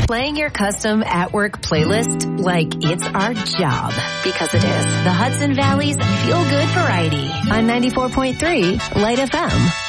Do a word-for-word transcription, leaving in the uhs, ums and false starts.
Playing your custom at-work playlist like it's our job. Because it is. The Hudson Valley's feel-good variety on ninety-four point three Light F M.